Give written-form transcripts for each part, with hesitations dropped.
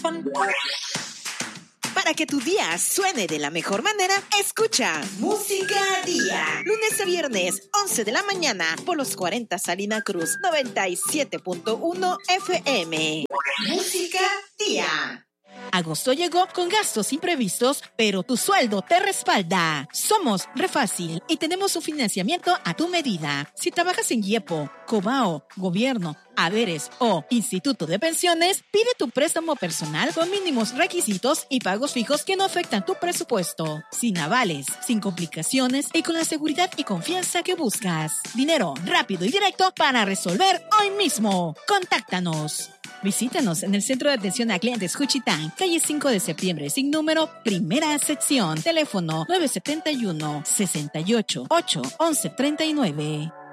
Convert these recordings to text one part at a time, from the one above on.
Para que tu día suene de la mejor manera, escucha Música Día. Lunes a viernes, 11 de la mañana, por los 40 Salina Cruz, 97.1 FM. Música Día. Agosto llegó con gastos imprevistos, pero tu sueldo te respalda. Somos Refácil y tenemos un financiamiento a tu medida. Si trabajas en IEPO, Cobao, Gobierno, Haberes o Instituto de Pensiones, pide tu préstamo personal con mínimos requisitos y pagos fijos que no afectan tu presupuesto. Sin avales, sin complicaciones y con la seguridad y confianza que buscas. Dinero rápido y directo para resolver hoy mismo. Contáctanos. Visítanos en el Centro de Atención a Clientes Juchitán, calle 5 de septiembre, sin número, primera sección. Teléfono 971-68-8-1139.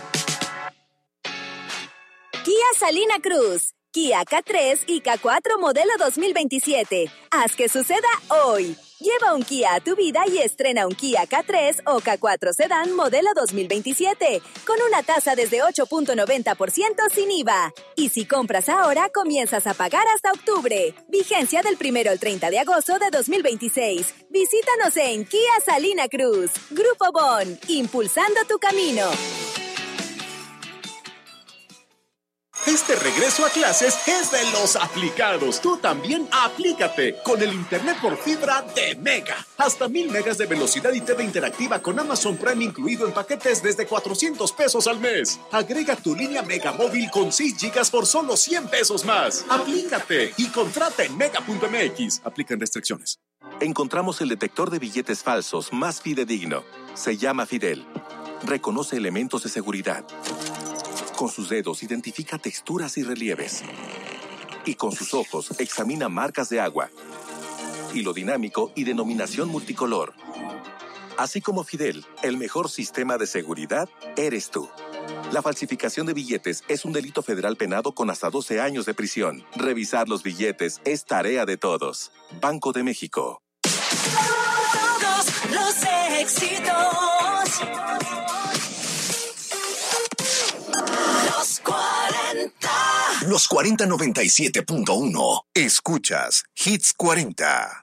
Kia Salina Cruz, Kia K3 y K4 modelo 2027. Haz que suceda hoy. Lleva un Kia a tu vida y estrena un Kia K3 o K4 Sedan modelo 2027 con una tasa desde 8.90% sin IVA. Y si compras ahora, comienzas a pagar hasta octubre. Vigencia del 1 al 30 de agosto de 2026. Visítanos en Kia Salina Cruz. Grupo Bon, impulsando tu camino. Este regreso a clases es de los aplicados. Tú también aplícate con el internet por fibra de Mega. Hasta 1000 megas de velocidad y TV interactiva con Amazon Prime incluido en paquetes desde 400 pesos al mes. Agrega tu línea Mega móvil con 6 gigas por solo 100 pesos más. Aplícate y contrata en mega.mx. Aplican restricciones. Encontramos el detector de billetes falsos más fidedigno. Se llama Fidel. Reconoce elementos de seguridad. Con sus dedos identifica texturas y relieves. Y con sus ojos examina marcas de agua. Hilo dinámico y denominación multicolor. Así como Fidel, el mejor sistema de seguridad eres tú. La falsificación de billetes es un delito federal penado con hasta 12 años de prisión. Revisar los billetes es tarea de todos. Banco de México. Todos los éxitos. Los 40. Los 40 97.1. Escuchas Hits 40.